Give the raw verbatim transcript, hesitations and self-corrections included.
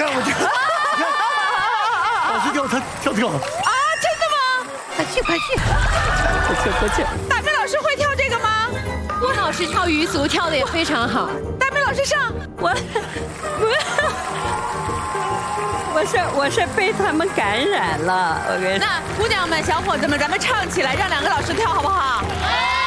看我这，你看，老师跳，他跳跳。 啊，真的吗？ 快去快去，快去快去！ 大飞老师会跳这个吗？ 殷老师跳鱼族跳的也非常好。 大飞老师上， 我，我是我是被他们感染了。我跟你说， 那姑娘们、小伙子们，咱们唱起来，让两个老师跳好不好？